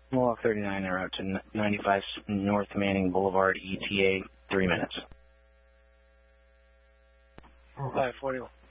Mohawk 39 en route to 95 North Manning Boulevard, ETA, 3 minutes. 541.